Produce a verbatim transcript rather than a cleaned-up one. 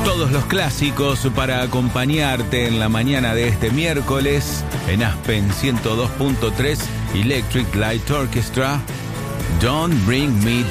Todos los clásicos para acompañarte en la mañana de este miércoles en Aspen ciento dos punto tres Electric Light Orchestra. Don't Bring Me